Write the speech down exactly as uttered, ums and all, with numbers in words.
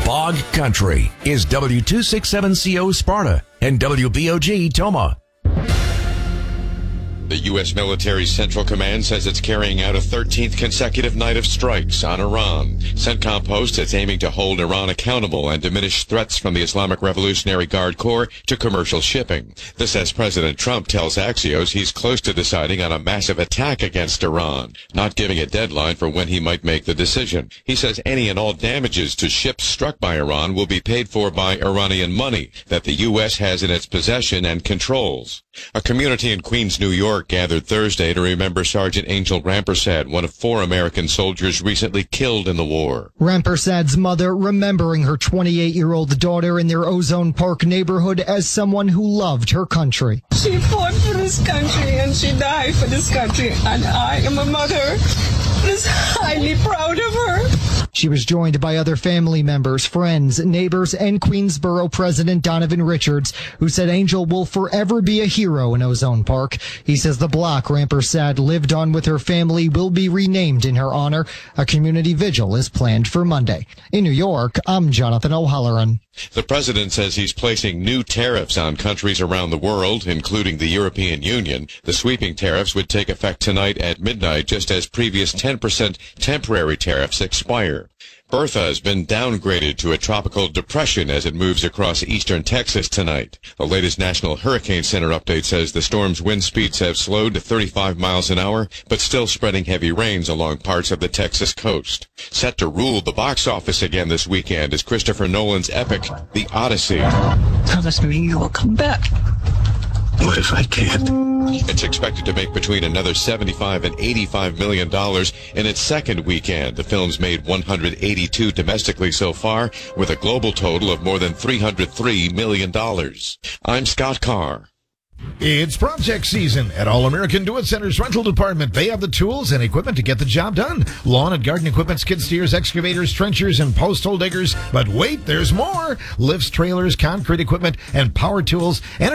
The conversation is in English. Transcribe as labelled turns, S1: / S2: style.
S1: Bog Country is W two sixty-seven C O Sparta and W B O G Toma.
S2: The U S military Central Command says it's carrying out a thirteenth consecutive night of strikes on Iran. CENTCOM posts it's aiming to hold Iran accountable and diminish threats from the Islamic Revolutionary Guard Corps to commercial shipping. This as President Trump tells Axios he's close to deciding on a massive attack against Iran, not giving a deadline for when he might make the decision. He says any and all damages to ships struck by Iran will be paid for by Iranian money that the U S has in its possession and controls. A community in Queens, New York gathered Thursday to remember Sergeant Angel Rampersad, one of four American soldiers recently killed in the war.
S3: Rampersad's mother remembering her twenty-eight-year-old daughter in their Ozone Park neighborhood as someone who loved her country.
S4: She fought for this country and she died for this country, and I am a mother who is highly proud of her.
S3: She was joined by other family members, friends, neighbors, and Queensboro President Donovan Richards, who said Angel will forever be a hero in Ozone Park. He says the block Rampersad lived on with her family will be renamed in her honor. A community vigil is planned for Monday. In New York, I'm Jonathan O'Halloran.
S2: The president says he's placing new tariffs on countries around the world, including the European Union. The sweeping tariffs would take effect tonight at midnight, just as previous ten percent temporary tariffs expire. Bertha has been downgraded to a tropical depression as it moves across eastern Texas tonight. The latest National Hurricane Center update says the storm's wind speeds have slowed to thirty-five miles an hour, but still spreading heavy rains along parts of the Texas coast. Set to rule the box office again this weekend is Christopher Nolan's epic, The Odyssey.
S4: Promise me you will come back.
S5: What if I can't?
S2: It's expected to make between another seventy-five and eighty-five million dollars in its second weekend. The film's made one hundred eighty-two domestically so far, with a global total of more than three hundred three million dollars. I'm Scott Carr.
S6: It's project season at All American Do It Center's rental department. They have the tools and equipment to get the job done. Lawn and garden equipment, skid steers, excavators, trenchers, and post hole diggers. But wait, there's more. Lifts, trailers, concrete equipment, and power tools. And